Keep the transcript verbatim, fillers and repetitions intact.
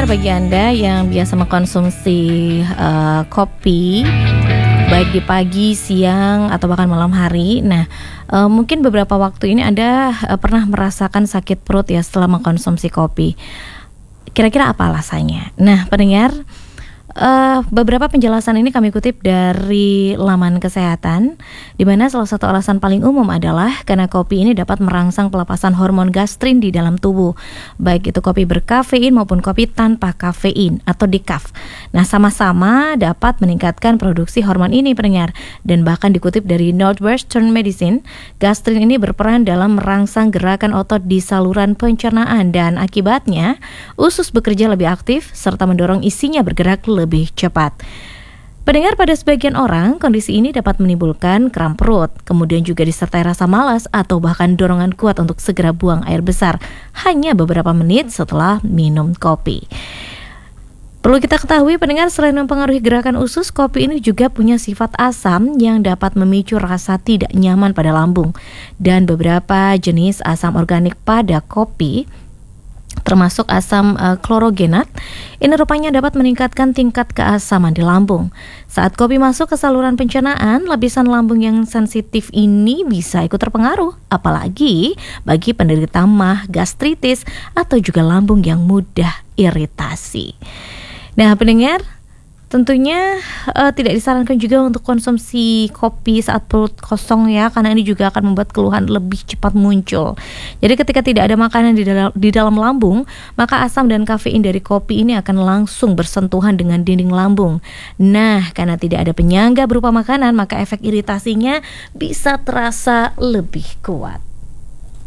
bagi Anda yang biasa mengkonsumsi uh, kopi baik di pagi, siang, atau bahkan malam hari. Nah, uh, mungkin beberapa waktu ini Anda uh, pernah merasakan sakit perut ya setelah mengkonsumsi kopi. Kira-kira apa alasannya? Nah, pendengar, Uh, beberapa penjelasan ini kami kutip dari laman kesehatan, di mana salah satu alasan paling umum adalah karena kopi ini dapat merangsang pelepasan hormon gastrin di dalam tubuh, baik itu kopi berkafein maupun kopi tanpa kafein atau decaf. Nah, sama-sama dapat meningkatkan produksi hormon ini, pendengar. Dan bahkan dikutip dari Northwestern Medicine, gastrin ini berperan dalam merangsang gerakan otot di saluran pencernaan dan akibatnya usus bekerja lebih aktif serta mendorong isinya bergerak lebih cepat. Pendengar, pada sebagian orang, kondisi ini dapat menimbulkan kram perut, kemudian juga disertai rasa malas atau bahkan dorongan kuat untuk segera buang air besar hanya beberapa menit setelah minum kopi. Perlu kita ketahui, pendengar, selain mempengaruhi gerakan usus, kopi ini juga punya sifat asam yang dapat memicu rasa tidak nyaman pada lambung. Dan beberapa jenis asam organik pada kopi, termasuk asam uh, klorogenat, ini rupanya dapat meningkatkan tingkat keasaman di lambung. Saat kopi masuk ke saluran pencernaan, lapisan lambung yang sensitif ini bisa ikut terpengaruh, apalagi bagi penderita mah, gastritis, atau juga lambung yang mudah iritasi. Nah, pendengar, tentunya uh, tidak disarankan juga untuk konsumsi kopi saat perut kosong ya, karena ini juga akan membuat keluhan lebih cepat muncul. Jadi ketika tidak ada makanan di dalam, di dalam lambung, maka asam dan kafein dari kopi ini akan langsung bersentuhan dengan dinding lambung. Nah, karena tidak ada penyangga berupa makanan, maka efek iritasinya bisa terasa lebih kuat.